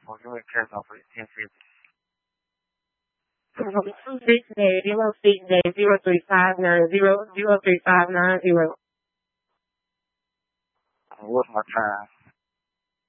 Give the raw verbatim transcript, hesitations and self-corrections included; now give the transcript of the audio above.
phone. Give me a cash offer at ten fifty. Two six eight zero six eight zero three five nine zero zero three five nine zero. What's my time?